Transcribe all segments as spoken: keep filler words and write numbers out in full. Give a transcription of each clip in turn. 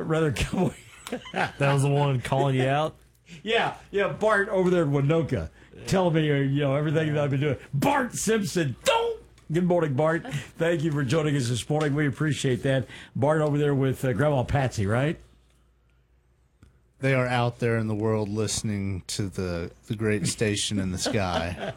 rather Cowboy. That was the one calling you out? Yeah, yeah, Bart over there in Winoka, telling me, uh, you know, everything that I've been doing. Bart Simpson, don't. Good morning, Bart. Thank you for joining us this morning. We appreciate that. Bart over there with uh, Grandma Patsy, right? They are out there in the world listening to the, the great station in the sky.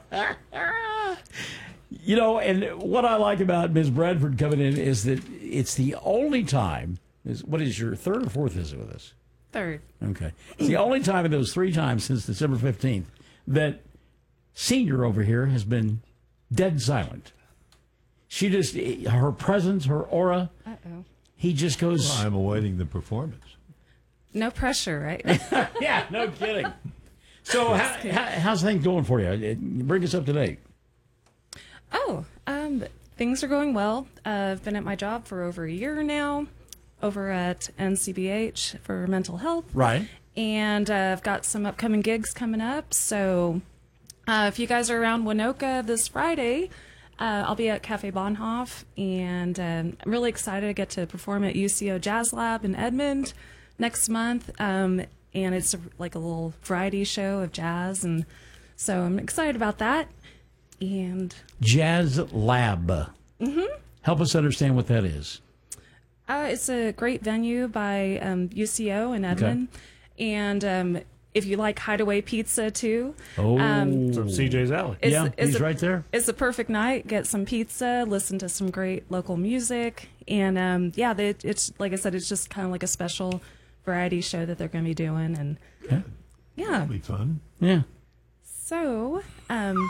You know, and what I like about Miz Bradford coming in is that it's the only time, is what is your third or fourth visit with us? Third. Okay. It's the only time in those three times since December fifteenth that Senior over here has been dead silent. She just, her presence, her aura, Uh-oh. he just goes. Well, I'm awaiting the performance. No pressure, right? Yeah, no kidding. So how, how, how's things going for you? Bring us up to date. Oh, um, things are going well. Uh, I've been at my job for over a year now, over at N C B H for mental health. Right. And uh, I've got some upcoming gigs coming up. So uh, if you guys are around Winoka this Friday, uh, I'll be at Cafe Bonhoff. And um, I'm really excited to get to perform at U C O Jazz Lab in Edmond next month. Um, and it's a, like a little variety show of jazz. And so I'm excited about that. And Jazz Lab. Mm-hmm. Help us understand what that is. Uh, it's a great venue by um, U C O in Edmond. Okay. And um, if you like Hideaway Pizza, too. Oh. Um, from C J's Alley. It's, yeah, it's he's a, right there. It's a perfect night. Get some pizza, listen to some great local music. And, um, yeah, they, it's like I said, it's just kind of like a special variety show that they're going to be doing. And, Okay. yeah. That'll be fun. Yeah. So, um...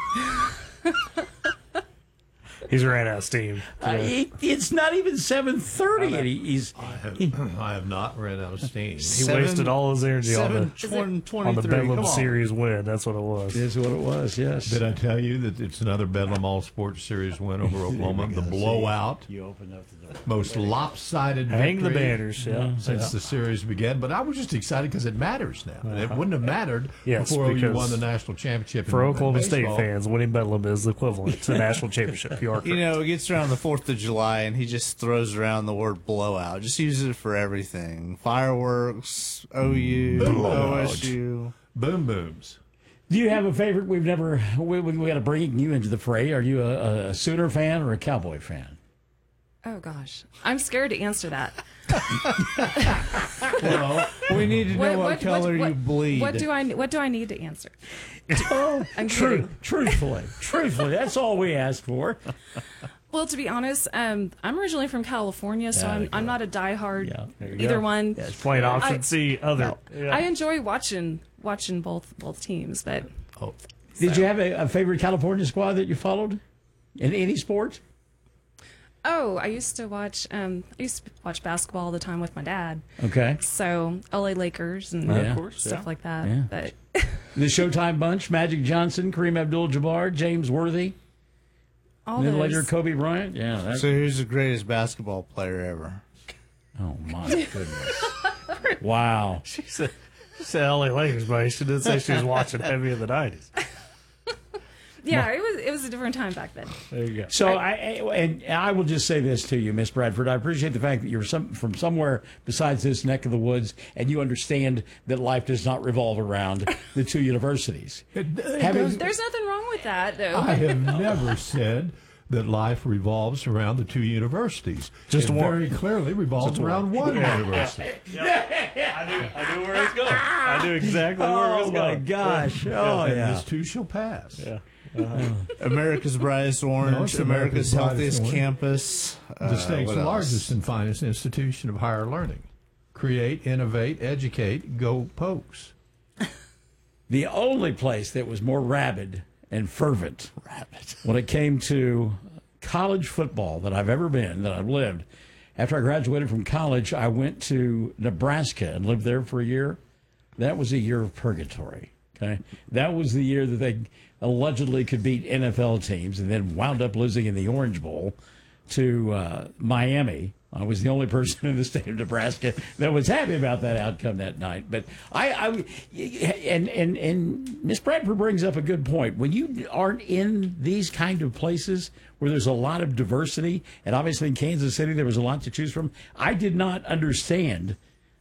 He's ran out of steam. Uh, it, it's not even seven thirty, and he, he's. I have, he, I have not ran out of steam. He Seven- wasted all his energy on Seven, the, twenty, on the twenty-three. Bedlam Come on. Series win. That's what it was. is what it was. Yes. Did I tell you that it's another Bedlam All Sports Series win over Oklahoma? The blowout, You opened up the door. most lopsided Hang the victory banners, yeah. since yeah. the series began. But I was just excited because it matters now. And it wouldn't have mattered Yes, before you because won the national championship. For in, Oklahoma in State baseball. fans, winning Bedlam is the equivalent to the national championship. You are You correct. know, it gets around the fourth of July, and he just throws around the word blowout. Just uses it for everything. Fireworks, O U, Blowout. O S U. Boom booms. Do you have a favorite? We've never. We, we, we got to bring you into the fray. Are you a, a Sooner fan or a Cowboy fan? Oh, gosh. I'm scared to answer that. Well, we need to know what, color what- you bleed. What do I, what do I need to answer? Oh, I'm true. kidding. Truthfully, truthfully, that's all we asked for. Well, to be honest, um, I'm originally from California, so Yeah, I'm, there I'm you not a diehard Yeah, there you either go. one. Yes. Playing option I- C, other. Yeah. I enjoy watching watching both both teams, but Oh, Did you have a, a favorite California squad that you followed in any sport? oh, I used to watch um, I used to watch basketball all the time with my dad. Okay. So L A Lakers and Yeah. Of course, stuff yeah. like that. Yeah. But The Showtime bunch: Magic Johnson, Kareem Abdul-Jabbar, James Worthy, all and then those. later Kobe Bryant. Yeah. That's, So who's the greatest basketball player ever? oh my goodness! Wow. She said, she said L A Lakers, but she did say she was watching heavy in the nineties. Yeah, it was it was a different time back then. There you go. So I and I will just say this to you, Miss Bradford. I appreciate the fact that you're some, from somewhere besides this neck of the woods, and you understand that life does not revolve around the two universities. it, it Having- does- There's nothing wrong with that, though. I have never said that life revolves around the two universities. Just it one. very clearly revolves around one university. I knew, I knew where it was going. I knew exactly where it was Oh my going. gosh! Oh and yeah. this too shall pass. Yeah. America's brightest orange, No, it's America's, America's brightest healthiest orange. campus. The uh, state's what else? largest and finest institution of higher learning. Create, innovate, educate, go Pokes. The only place that was more rabid and fervent when it came to college football that I've ever been, that I've lived. After I graduated from college, I went to Nebraska and lived there for a year. That was a year of purgatory. Okay, that was the year that they allegedly could beat N F L teams, and then wound up losing in the Orange Bowl to uh, Miami. I was the only person in the state of Nebraska that was happy about that outcome that night. But I, I and and and Miss Bradford brings up a good point. When you aren't in these kind of places where there's a lot of diversity, and obviously in Kansas City there was a lot to choose from, I did not understand